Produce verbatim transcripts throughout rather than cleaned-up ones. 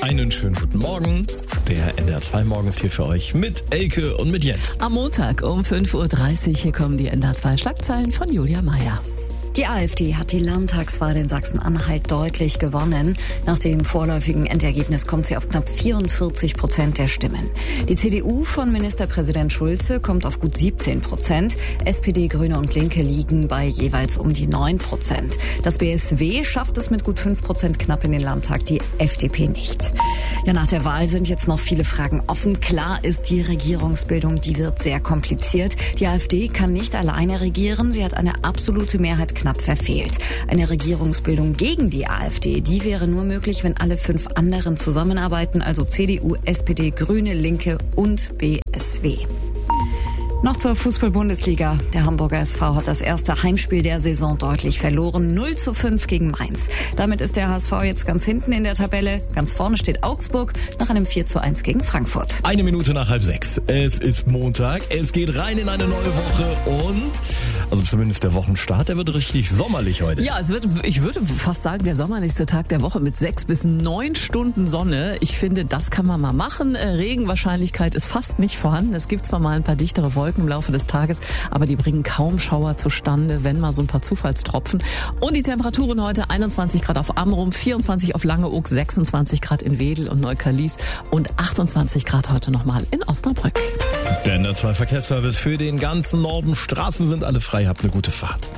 Einen schönen guten Morgen. Der N D R zwei Morgen ist hier für euch mit Elke und mit Jens. Am Montag um fünf Uhr dreißig, hier kommen die N D R zwei Schlagzeilen von Julia Meyer. Die AfD hat die Landtagswahl in Sachsen-Anhalt deutlich gewonnen. Nach dem vorläufigen Endergebnis kommt sie auf knapp vierundvierzig Prozent der Stimmen. Die C D U von Ministerpräsident Schulze kommt auf gut siebzehn Prozent. S P D, Grüne und Linke liegen bei jeweils um die neun Prozent. Das B S W schafft es mit gut fünf Prozent knapp in den Landtag, die F D P nicht. Ja, nach der Wahl sind jetzt noch viele Fragen offen. Klar ist, die Regierungsbildung, die wird sehr kompliziert. Die AfD kann nicht alleine regieren. Sie hat eine absolute Mehrheit knapp verfehlt. Eine Regierungsbildung gegen die AfD, die wäre nur möglich, wenn alle fünf anderen zusammenarbeiten, also C D U, S P D, Grüne, Linke und B S W. Noch zur Fußball-Bundesliga. Der Hamburger S V hat das erste Heimspiel der Saison deutlich verloren. null zu fünf gegen Mainz. Damit ist der H S V jetzt ganz hinten in der Tabelle. Ganz vorne steht Augsburg nach einem vier zu eins gegen Frankfurt. Eine Minute nach halb sechs. Es ist Montag. Es geht rein in eine neue Woche und, also zumindest der Wochenstart, der wird richtig sommerlich heute. Ja, es wird, ich würde fast sagen, der sommerlichste Tag der Woche mit sechs bis neun Stunden Sonne. Ich finde, das kann man mal machen. Regenwahrscheinlichkeit ist fast nicht vorhanden. Es gibt zwar mal ein paar dichtere Wolken im Laufe des Tages, aber die bringen kaum Schauer zustande, wenn mal so ein paar Zufallstropfen. Und die Temperaturen heute einundzwanzig Grad auf Amrum, vierundzwanzig auf Langeoog, sechsundzwanzig Grad in Wedel und Neukölln und achtundzwanzig Grad heute nochmal in Osnabrück. Der N D R zwei Verkehrsservice für den ganzen Norden. Straßen sind alle frei. Habt eine gute Fahrt.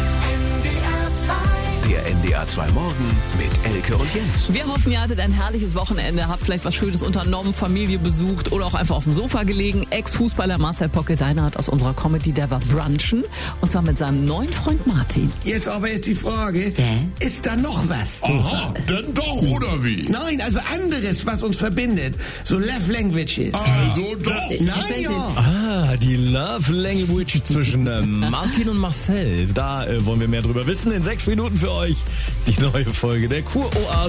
Der N D R zwei Morgen mit Elke und Jens. Wir hoffen, ihr hattet ein herrliches Wochenende, habt vielleicht was Schönes unternommen, Familie besucht oder auch einfach auf dem Sofa gelegen. Ex-Fußballer Marcel Pocke-Deiner hat aus unserer Comedy, der war brunchen, und zwar mit seinem neuen Freund Martin. Jetzt aber ist die Frage, Ja? ist da noch was? Aha, denn doch, oder wie? Nein, also anderes, was uns verbindet. So Love Languages. Also doch. Nein, ja. Ah, die Love Language zwischen äh, Martin und Marcel. Da äh, wollen wir mehr drüber wissen. In sechs Minuten für euch die neue Folge der Kuroase.